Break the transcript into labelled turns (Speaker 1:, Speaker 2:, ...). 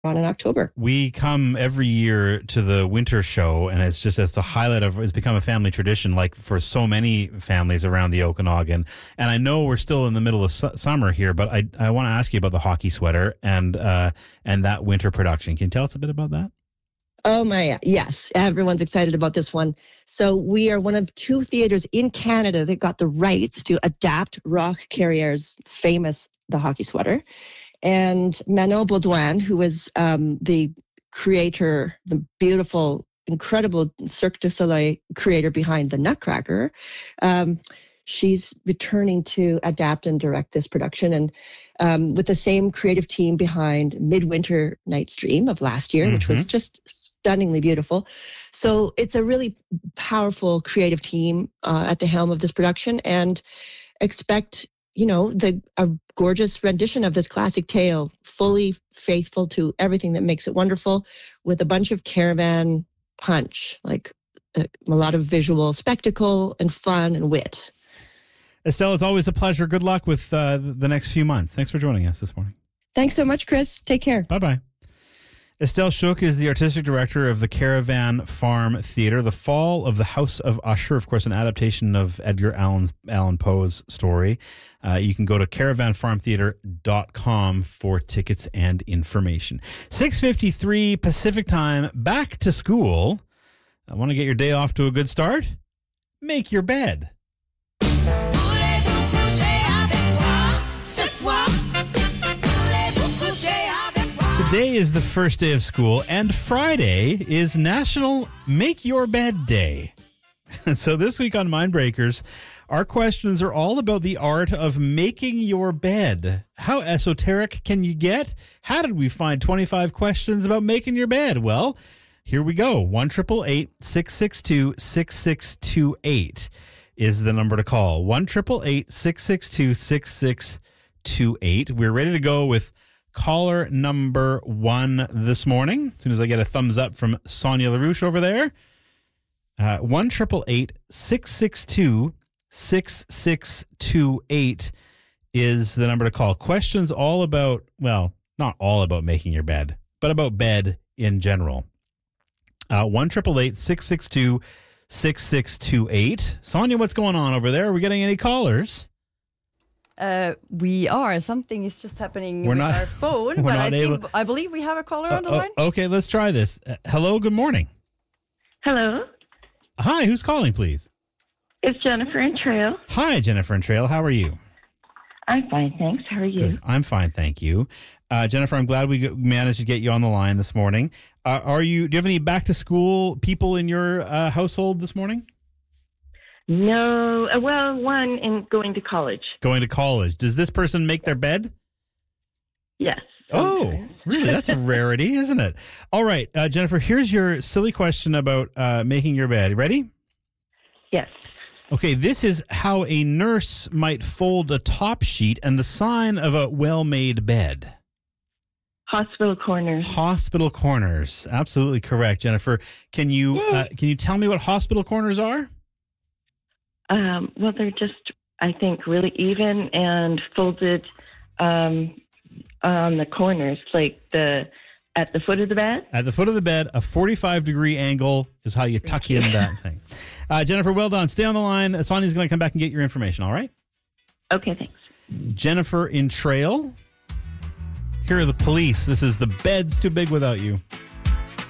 Speaker 1: on in October.
Speaker 2: We come every year to the winter show, and it's a highlight of, it's become a family tradition, like for so many families around the Okanagan. And I know we're still in the middle of summer here, but I want to ask you about the hockey sweater and that winter production. Can you tell us a bit about that?
Speaker 1: Oh my, yes. Everyone's excited about this one. So we are one of 2 theaters in Canada that got the rights to adapt Roch Carrier's famous The Hockey Sweater. And Manon Baudouin, who was the creator, the beautiful, incredible Cirque du Soleil creator behind the Nutcracker, she's returning to adapt and direct this production. And with the same creative team behind Midwinter Night's Dream of last year, which was just stunningly beautiful. So it's a really powerful creative team at the helm of this production, and expect a gorgeous rendition of this classic tale, fully faithful to everything that makes it wonderful, with a bunch of caravan punch, like a lot of visual spectacle and fun and wit.
Speaker 2: Estelle, it's always a pleasure. Good luck with the next few months. Thanks for joining us this morning.
Speaker 1: Thanks so much, Chris. Take care.
Speaker 2: Bye-bye. Estelle Shook is the artistic director of the Caravan Farm Theatre. The Fall of the House of Usher, of course, an adaptation of Edgar Allan Poe's story. You can go to caravanfarmtheatre.com for tickets and information. 6:53 Pacific Time, back to school. I want to get your day off to a good start? Make your bed. Today is the first day of school, and Friday is National Make Your Bed Day. So this week on Mindbreakers, our questions are all about the art of making your bed. How esoteric can you get? How did we find 25 questions about making your bed? Well, here we go. 1-888-662-6628 is the number to call. 1-888-662-6628. We're ready to go with caller number 1 this morning. As soon as I get a thumbs up from Sonia LaRouche over there. 1-888-662-6628 is the number to call. Questions all about, well, not all about making your bed, but about bed in general. 1-888-662-6628. Sonia, what's going on over there? Are we getting any callers?
Speaker 3: We are. Something is just happening with our phone, but I believe we have a caller on the line.
Speaker 2: Okay, let's try this. Hello, good morning.
Speaker 4: Hello.
Speaker 2: Hi, who's calling, please?
Speaker 4: It's Jennifer in Trail.
Speaker 2: Hi, Jennifer in Trail. How are you?
Speaker 4: I'm fine, thanks. How are you?
Speaker 2: Good. I'm fine, thank you. Jennifer, I'm glad we managed to get you on the line this morning. Do you have any back-to-school people in your household this morning?
Speaker 4: No. Well, one in going to college.
Speaker 2: Going to college. Does this person make their bed?
Speaker 4: Yes.
Speaker 2: Oh, really? That's a rarity, isn't it? All right, Jennifer, here's your silly question about making your bed. Ready?
Speaker 4: Yes.
Speaker 2: Okay, this is how a nurse might fold a top sheet and the sign of a well-made bed.
Speaker 4: Hospital corners.
Speaker 2: Hospital corners. Absolutely correct, Jennifer. Can you tell me what hospital corners are?
Speaker 4: Well, they're just, I think, really even and folded on the corners, like at the foot of the bed. At the
Speaker 2: foot of the bed, a 45-degree angle is how you tuck in that thing. Jennifer, well done. Stay on the line. Sonia's going to come back and get your information, all right?
Speaker 4: Okay, thanks.
Speaker 2: Jennifer in Trail. Here are the Police. This is The Bed's Too Big Without You.